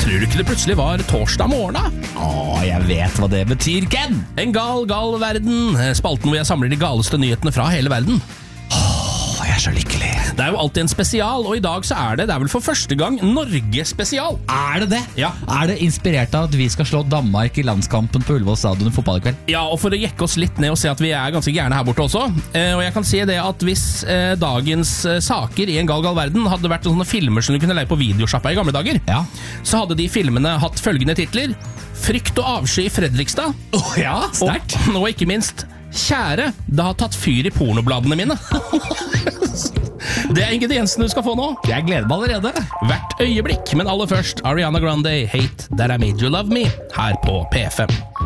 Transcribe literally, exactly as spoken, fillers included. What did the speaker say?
Tror du ikke det plutselig var torsdag morgen da? Åh, jeg vet hva det betyr, Ken! En gal, gal verden. Spalten hvor jeg samler de galeste nyhetene fra hele verden. Åh, jeg er så lykkelig. Det er jo alltid en spesial, og i dag så er det, det er vel for første gang, Norge spesial. Er det det? Ja. Er det inspirert av at vi skal slå Danmark i landskampen på Ullevål stadion i fotball i kveld? Ja, og for å jekke oss litt ned og se at vi er ganske gjerne her borte også. Eh, og jeg kan si det at hvis eh, dagens eh, saker i en gal, gal verden hadde vært sånne filmer som du kunne leie på videosjappa i gamle dager, Ja. så hadde de filmene hatt følgende titler: Frykt og avsky i Fredrikstad. Åh, ja, sterkt. Og nå ikke minst, Kjære, det har tatt fyr i pornobladene mine. Det er ingrediensene du skal få nå. Jeg gleder meg allerede. Hvert øyeblikk, men aller først Ariana Grande, Hate That I Made You Love Me, her på P fem.